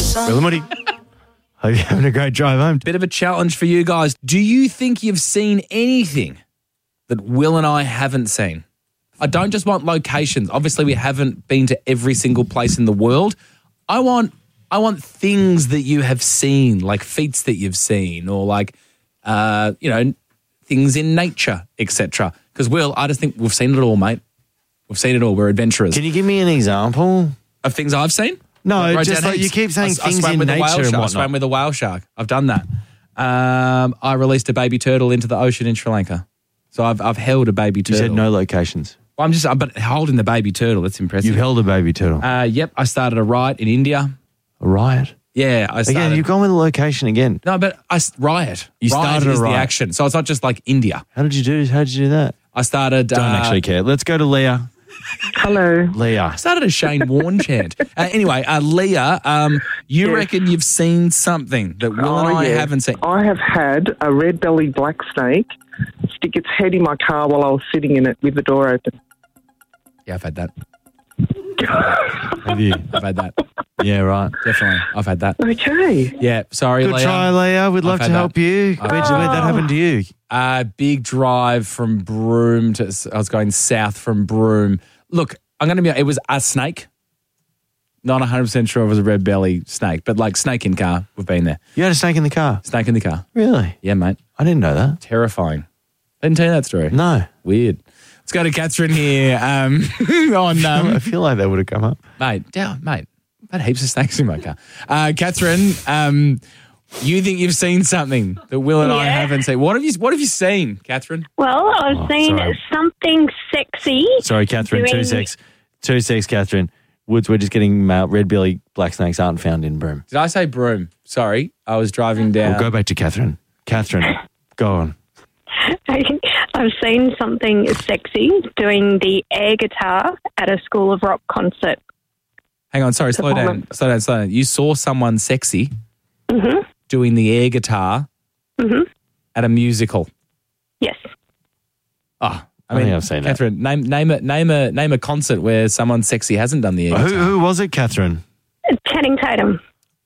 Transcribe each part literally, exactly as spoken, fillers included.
Will and Woody. Hope you're having a great drive home. Bit of a challenge for you guys. Do you think you've seen anything that Will and I haven't seen? I don't just want locations. Obviously, we haven't been to every single place in the world. I want I want things that you have seen, like feats that you've seen, or like, uh, you know, things in nature, et cetera. Because, Will, I just think we've seen it all, mate. We've seen it all. We're adventurers. Can you give me an example? Of things I've seen? No, I wrote just down like you heaps. keep saying I, things I swam in with a nature whale and shark. I whatnot. swam with a whale shark. I've done that. Um, I released a baby turtle into the ocean in Sri Lanka. So I've I've held a baby You turtle. said no locations. Well, I'm just, but holding the baby turtle, that's impressive. You've held a baby turtle. Uh, yep, I started a riot in India. A riot? Yeah, I started. Again, you've gone with the location again. No, but I s- riot. You riot started a is riot. the action. So it's not just like India. How did you do? How did you do that? I started. Don't uh, actually care. Let's go to Leah. Hello. Leah. I started a Shane Warne chant. Uh, anyway, uh, Leah, um, you Yes. reckon you've seen something that Will and Oh, I yeah. haven't seen? I have had a red-bellied black snake stick its head in my car while I was sitting in it with the door open. Yeah, I've had that. Have you? I've had that. Yeah, right. Definitely. I've had that. Okay. Yeah, sorry, Good Leah. try, Leah. We'd love I've to had help that. you. Where'd, you- where'd that happen to you? Uh, big drive from Broome to, I was going south from Broome. Look, I'm going to be, it was a snake. Not one hundred percent sure it was a red belly snake, but like snake in car, we've been there. You had a snake in the car? Snake in the car. Really? Yeah, mate. I didn't know that. Terrifying. I didn't tell you that story. No. Weird. Let's go to Catherine here on, I um, feel like that would have come up. mate, yeah, mate, I've had heaps of snakes in my car. Uh, Catherine, um, you think you've seen something that Will and I Yeah. haven't seen. What have you, what have you seen, Catherine? Well, I've Oh, seen sorry. something sexy. Sorry, Catherine. Two doing- secs. Two secs, Catherine. Woods, we're just getting mail. Red belly black snakes aren't found in Broome. Did I say Broome? Sorry, I was driving down. We'll go back to Catherine. Catherine, go on. I've seen something sexy doing the air guitar at a School of Rock concert. Hang on, sorry, slow down, Performance. slow down, slow down. You saw someone sexy Mm-hmm. doing the air guitar Mm-hmm. at a musical. Yes. Oh, I I mean, think I've seen that. Catherine, name name a name a name a concert where someone sexy hasn't done the air Who, guitar. who was it, Catherine? Channing Tatum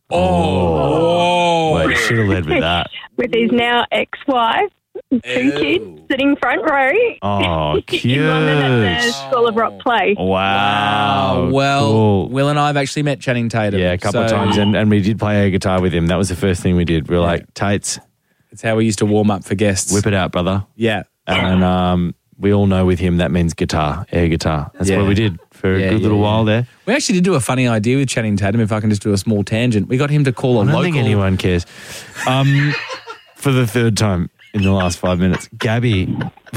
Oh, Well, you should have led with that. with his now ex-wife, two Ew. kids sitting front row Oh, cute. in London at the School of Rock play. Wow. well, Cool. Will and I have actually met Channing Tatum. Yeah, a couple of so times, and, and we did play air guitar with him. That was the first thing we did. We were Yeah. like, Tates, It's how we used to warm up for guests. whip it out, brother. Yeah. And um, we all know with him that means guitar, air guitar. That's Yeah. what we did for Yeah, a good yeah, little yeah. while there. We actually did do a funny idea with Channing Tatum, if I can just do a small tangent. We got him to call a I don't local. think anyone cares. Um, for the third time in the last five minutes. Gabby.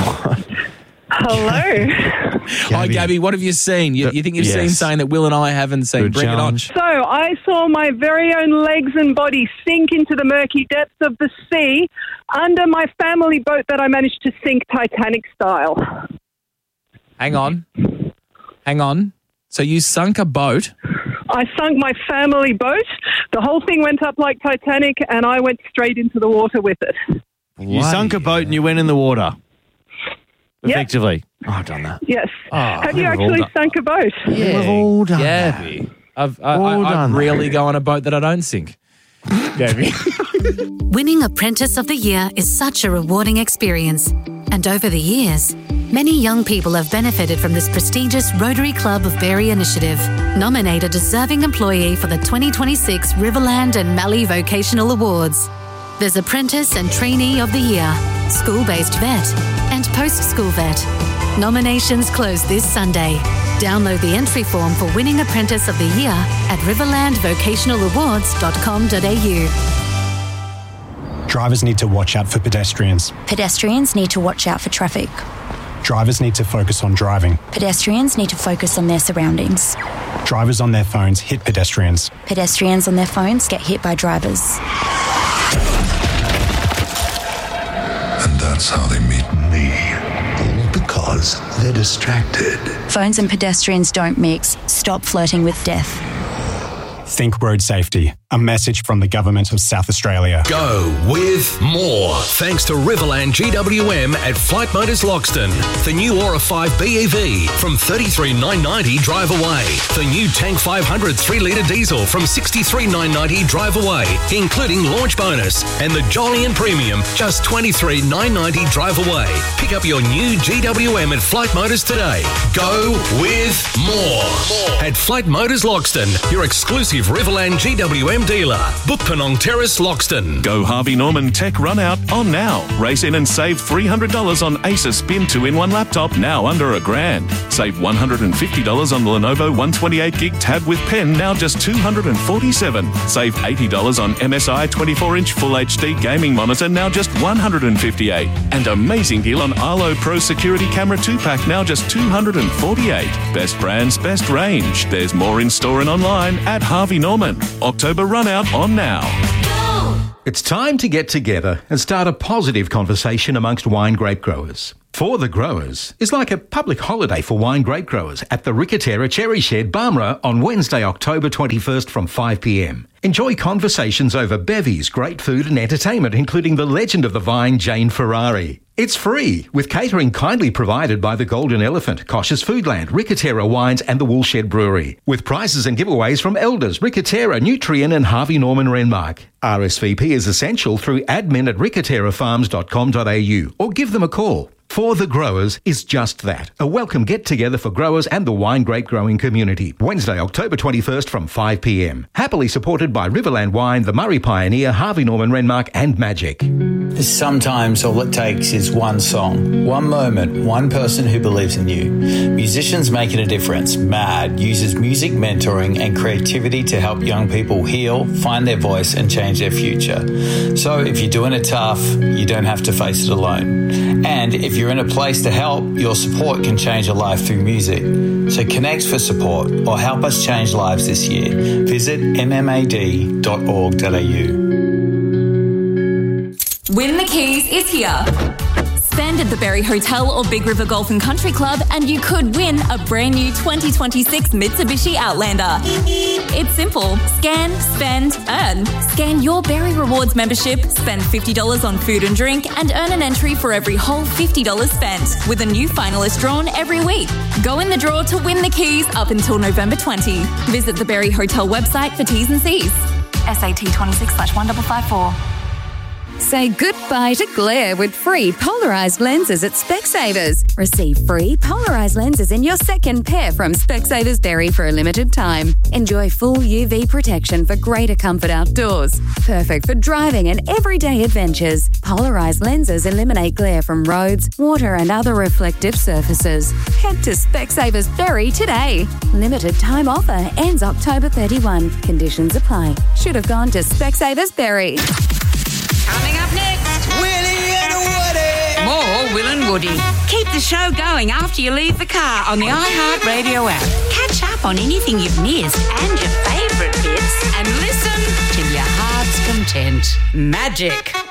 Hello. Hi, Gabby. What have you seen? You, you think you've seen Yes. something that Will and I haven't seen? Good Bring challenge. So I saw my very own legs and body sink into the murky depths of the sea under my family boat that I managed to sink Titanic style. it on. Hang on. Hang on. So you sunk a boat. I sunk my family boat. The whole thing went up like Titanic, and I went straight into the water with it. You sunk a boat and you went in the water. Yep. Effectively. Oh, I've done that. Yes. Oh, Have you we've all actually done- sunk a boat? Yeah. We've all done Gabby. I've, I, All I, I done that. rarely go on a boat that I don't sink. Gabby. Winning Apprentice of the Year is such a rewarding experience. And over the years, many young people have benefited from this prestigious Rotary Club of Berry initiative. Nominate a deserving employee for the twenty twenty-six Riverland and Mallee Vocational Awards. There's Apprentice and Trainee of the Year, School-Based Vet, and Post-School Vet. Nominations close this Sunday. Download the entry form for Winning Apprentice of the Year at riverland vocational awards dot com dot a u. Drivers need to watch out for pedestrians. Pedestrians need to watch out for traffic. Drivers need to focus on driving. Pedestrians need to focus on their surroundings. Drivers on their phones hit pedestrians. Pedestrians on their phones get hit by drivers. And that's how they meet me. All because they're distracted. Phones and pedestrians don't mix. Stop flirting with death. Think road safety. A message from the Government of South Australia. Go with more. Thanks to Riverland G W M at Flight Motors Loxton. The new Aura five B E V from thirty-three thousand nine hundred ninety drive away. The new Tank five hundred three litre diesel from sixty-three thousand nine hundred ninety drive away, including launch bonus. And the Jolyon Premium, just twenty-three thousand nine hundred ninety drive away. Pick up your new G W M at Flight Motors today. Go with more. more. At Flight Motors Loxton, your exclusive Riverland G W M dealer. Book Penong Terrace, Loxton. Go Harvey Norman Tech Run Out on now. Race in and save three hundred dollars on Acer Spin two in one laptop, now under a grand. Save one hundred fifty dollars on the Lenovo one twenty-eight gig tab with pen, now just two hundred forty-seven dollars. Save eighty dollars on M S I twenty-four inch Full H D gaming monitor, now just one hundred fifty-eight dollars. And amazing deal on Arlo Pro Security Camera two pack, now just two hundred forty-eight dollars. Best brands, best range. There's more in store and online at Harvey Norman. October Run Out on now. It's time to get together and start a positive conversation amongst wine grape growers. For the Growers is like a public holiday for wine grape growers at the Ricatera Cherry Shed, Barmera on Wednesday, October twenty-first from five p m. Enjoy conversations over bevies, great food and entertainment, including the legend of the vine, Jane Ferrari. It's free, with catering kindly provided by the Golden Elephant, Kosh's Foodland, Ricatera Wines and the Woolshed Brewery, with prizes and giveaways from Elders, Ricatera, Nutrien and Harvey Norman Renmark. R S V P is essential through admin at ricatera farms dot com dot a u or give them a call. For the Growers is just that, a welcome get-together for growers and the wine grape growing community. Wednesday, October twenty-first from five p m. Happily supported by Riverland Wine, the Murray Pioneer, Harvey Norman Renmark and Magic. Sometimes all it takes is one song, one moment, one person who believes in you. Musicians Making a Difference, MAD, uses music mentoring and creativity to help young people heal, find their voice and change their future. So if you're doing it tough, you don't have to face it alone. And if you're in a place to help, your support can change a life through music. So connect for support or help us change lives this year. Visit m m a d dot org dot a u. Win the Keys is here. Spend at the Berry Hotel or Big River Golf and Country Club and you could win a brand new twenty twenty-six Mitsubishi Outlander. It's simple. Scan, spend, earn. Scan your Berry Rewards membership, spend fifty dollars on food and drink and earn an entry for every whole fifty dollars spent, with a new finalist drawn every week. Go in the draw to win the keys up until November twentieth. Visit the Berry Hotel website for T's and C's. S A T twenty-six slash one five five four. Say goodbye to glare with free polarised lenses at Specsavers. Receive free polarised lenses in your second pair from Specsavers Berry for a limited time. Enjoy full U V protection for greater comfort outdoors. Perfect for driving and everyday adventures. Polarised lenses eliminate glare from roads, water and other reflective surfaces. Head to Specsavers Berry today. Limited time offer ends October thirty-first. Conditions apply. Should have gone to Specsavers Berry. Coming up next, Willie and Woody. More Will and Woody. Keep the show going after you leave the car on the iHeartRadio app. Catch up on anything you've missed and your favourite bits and listen till your heart's content. Magic.